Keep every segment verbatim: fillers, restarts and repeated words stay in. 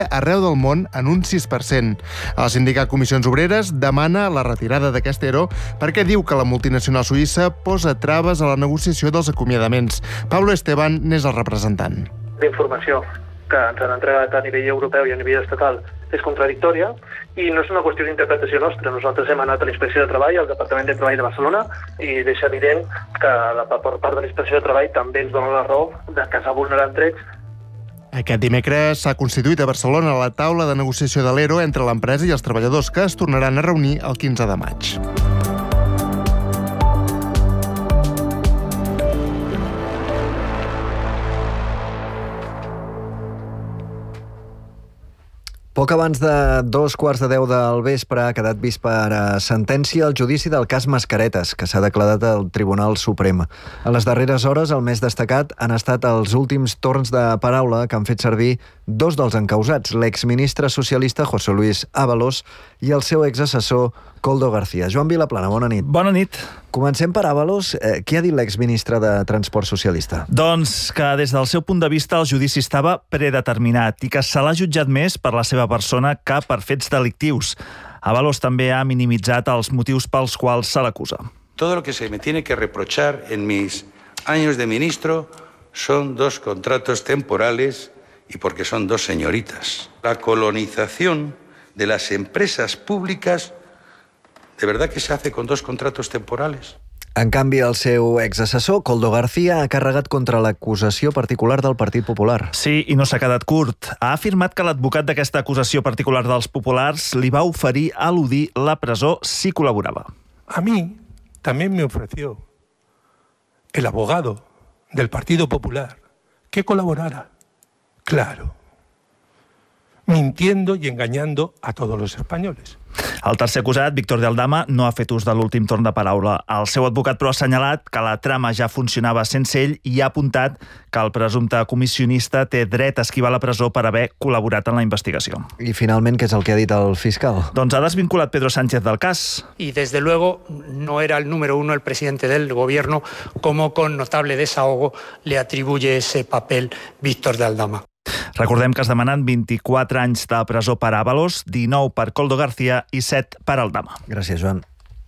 arreu del món en un sis per cent. El sindicat Comissions Obreres demana la retirada d'aquest ERO perquè diu que la multinacional suïssa posa traves a la negociació dels acomiadaments. Pablo Esteban n'és el representant. La informació que ens han entregat a nivell europeu i a nivell estatal és contradictòria i no és una qüestió d'interpretació nostra. Nosaltres hem anat a l'Inspecció de Treball, al Departament de Treball de Barcelona, i deixa evident que la, per part de l'Inspecció de Treball també ens dona la raó de que s'ha vulnerat drets. Aquest dimecres s'ha constituït a Barcelona la taula de negociació de l'ERO entre l'empresa i els treballadors, que es tornaran a reunir el quinze de maig. Poc abans de dos quarts de deu del vespre ha quedat vist per a sentència el judici del cas Mascaretes, que s'ha declarat al Tribunal Suprem. A les darreres hores, el més destacat han estat els últims torns de paraula que han fet servir dos dels encausats, l'exministre socialista José Luis Ábalos i el seu exassessor Koldo García. Joan Vilaplana, bona nit. Bona nit. Comencem per Ábalos. Eh, què ha dit l'exministre de Transport Socialista? Doncs que des del seu punt de vista el judici estava predeterminat i que se l'ha jutjat més per la seva persona que per fets delictius. Ábalos també ha minimitzat els motius pels quals se l'acusa. Todo lo que se me tiene que reprochar en mis años de ministro son dos contratos temporales y porque son dos señoritas. La colonización de las empresas públicas, ¿de verdad que se hace con dos contratos temporales? En canvi, el seu exassessor, Koldo García, ha carregat contra l'acusació particular del Partit Popular. Sí, i no s'ha quedat curt. Ha afirmat que l'advocat d'aquesta acusació particular dels populars li va oferir eludir la presó si col·laborava. A mí también me ofreció el abogado del Partido Popular que colaborara. Claro. Mintiendo y engañando a todos los españoles. El tercer acusat, Víctor de Aldama, no ha fet ús de l'últim torn de paraula. El seu advocat, però, ha assenyalat que la trama ja funcionava sense ell i ha apuntat que el presumpte comissionista té dret a esquivar la presó per haver col·laborat en la investigació. I finalment, què és el que ha dit el fiscal? Doncs ha desvinculat Pedro Sánchez del cas. Y desde luego no era el número uno el presidente del gobierno, como con notable desahogo le atribuye ese papel Víctor de Aldama. Recordem que es demanen vint-i-quatre anys de presó per Ábalos, dinou per Koldo García i set per Aldama. Gràcies, Joan.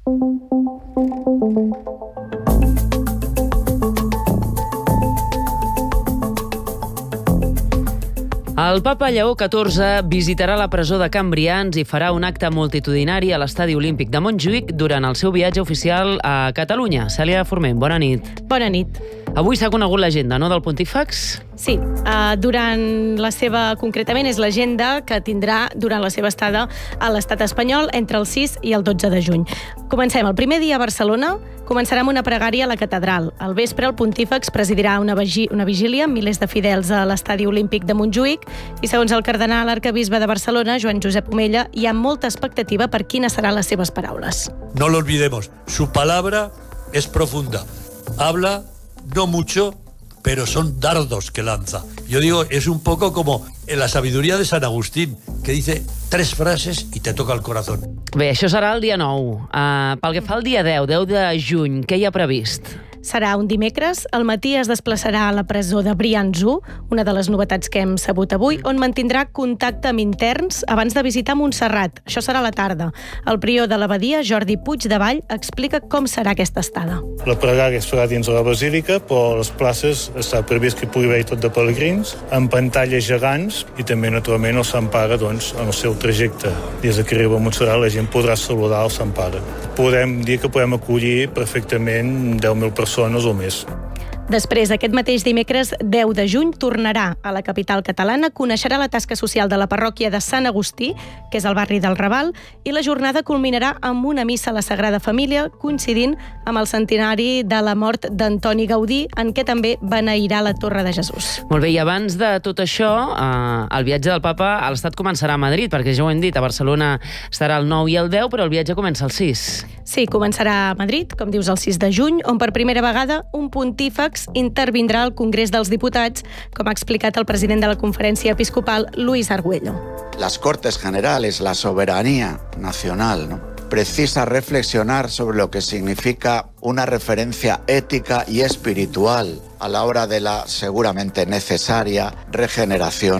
El papa Lleó catorze visitarà la presó de Can Brians i farà un acte multitudinari a l'Estadi Olímpic de Montjuïc durant el seu viatge oficial a Catalunya. Cèlia Forment, bona nit. Bona nit. Avui s'ha conegut l'agenda, no?, del Pontífex? Sí, uh, durant la seva, concretament, és l'agenda que tindrà durant la seva estada a l'estat espanyol entre el sis i el dotze de juny. Comencem. El primer dia a Barcelona començarà amb una pregària a la catedral. Al vespre, el Pontífex presidirà una, vigi una vigília amb milers de fidels a l'Estadi Olímpic de Montjuïc i, segons el cardenal arquebisbe de Barcelona, Joan Josep Omella, hi ha molta expectativa per quines seran les seves paraules. No lo olvidemos, su palabra es profunda. Habla no mucho, pero son dardos que lanza. Yo digo, es un poco como en la sabiduría de San Agustín, que dice tres frases y te toca el corazón. Bé, això serà el dia nou. Uh, pel que fa al dia deu, deu de juny, què hi ha previst? Serà un dimecres. Al matí es desplaçarà a la presó de Brians u, una de les novetats que hem sabut avui, on mantindrà contacte amb interns abans de visitar Montserrat. Això serà a la tarda. El prior de l'abadia, Jordi Puig de Vall, explica com serà aquesta estada. La pregària es farà dins de la basílica, però les places està previst que hi pugui haver tot de pelegrins, amb pantalles gegants i també, naturalment, el Sant Pare, doncs, en el seu trajecte. Des que arriba a Montserrat, la gent podrà saludar el Sant Pare. Podem dir que podem acollir perfectament deu mil persones o més. Després, aquest mateix dimecres deu de juny, tornarà a la capital catalana, coneixerà la tasca social de la parròquia de Sant Agustí, que és el barri del Raval, i la jornada culminarà amb una missa a la Sagrada Família, coincidint amb el centenari de la mort d'Antoni Gaudí, en què també beneirà la Torre de Jesús. Molt bé, i abans de tot això, eh, el viatge del papa a l'estat començarà a Madrid, perquè ja ho hem dit, a Barcelona estarà el nou i el deu, però el viatge comença el sis. Sí, començarà a Madrid, com dius, el sis de juny, on per primera vegada un pontífex intervindrà al Congrés dels Diputats, com ha explicat el president de la Conferència Episcopal, Luis Argüello. Las Cortes Generales, la soberanía nacional, ¿no?, precisa reflexionar sobre lo que significa una referencia ética y espiritual a la hora de la seguramente necesaria regeneración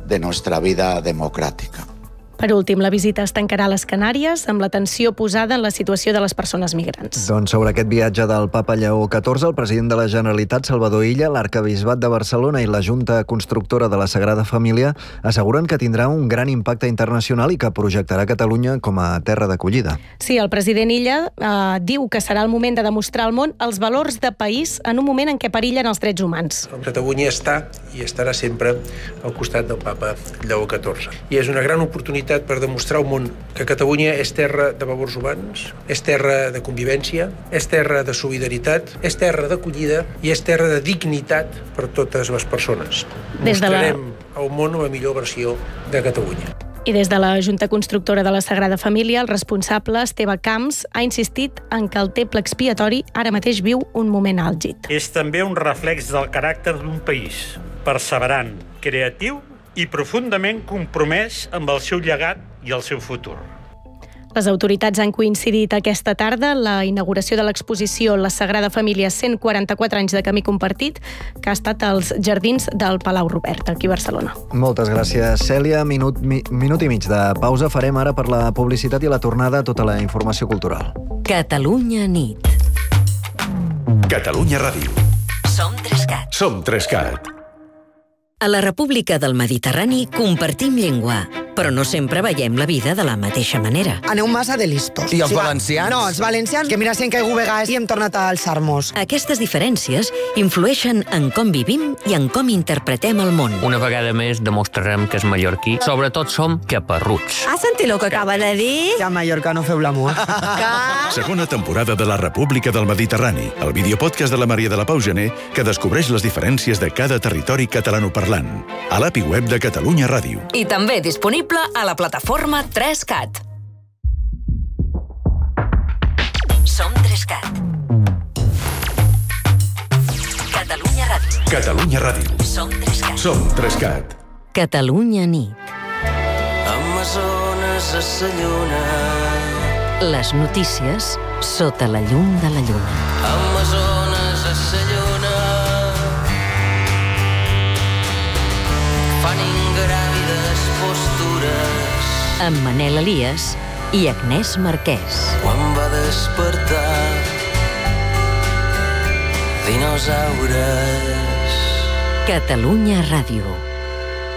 de nuestra vida democrática. Per últim, la visita es tancarà a les Canàries amb l'atenció posada en la situació de les persones migrants. Doncs sobre aquest viatge del papa Lleó catorze, el president de la Generalitat, Salvador Illa, l'Arquebisbat de Barcelona i la Junta Constructora de la Sagrada Família asseguren que tindrà un gran impacte internacional i que projectarà Catalunya com a terra d'acollida. Sí, el president Illa eh, diu que serà el moment de demostrar al món els valors de país en un moment en què perillen els drets humans. Catalunya està i estarà sempre al costat del papa Lleó catorze. I és una gran oportunitat per demostrar al món que Catalunya és terra de valors humans, és terra de convivència, és terra de solidaritat, és terra d'acollida i és terra de dignitat per totes les persones. Des de la... Mostrarem al món la millor versió de Catalunya. I des de la Junta Constructora de la Sagrada Família, el responsable, Esteve Camps, ha insistit en que el temple expiatori ara mateix viu un moment àlgid. És també un reflex del caràcter d'un país, perseverant, creatiu i profundament compromès amb el seu llegat i el seu futur. Les autoritats han coincidit aquesta tarda en la inauguració de l'exposició La Sagrada Família cent quaranta-quatre anys de camí compartit, que ha estat als jardins del Palau Robert, aquí a Barcelona. Moltes gràcies, Cèlia. Minut, mi, minut i mig de pausa farem ara per la publicitat i la tornada a tota la informació cultural. Catalunya nit. Catalunya Ràdio. Som Trescat. Som Trescat. A la República del Mediterrani compartim llengua, però no sempre veiem la vida de la mateixa manera. Aneu massa de listos. I els valencians? No, els valencians, que mira si hem caigut vegades i hem tornat a alçar-nos. Aquestes diferències influeixen en com vivim i en com interpretem el món. Una vegada més demostrarem que és mallorquí. Sobretot som caparruts. Has sentit el que acaba de dir? Que a Mallorca no feu l'amor. Que... Segona temporada de la República del Mediterrani, el videopodcast de la Maria de la Pau Gené, que descobreix les diferències de cada territori catalanoparlant. A l'A P I web de Catalunya Ràdio. I també disponible a la plataforma Trescat. Som Trescat. Catalunya Ràdio. Catalunya Ràdio. Som Trescat. Som Trescat. Catalunya nit. Amazones a sa lluna. Les notícies sota la llum de la lluna. Amazones a sa lluna. Fan ingràvides postures. Amb Manel Elias i Agnès Marquès. Quan va despertar dinosaures. Catalunya Ràdio.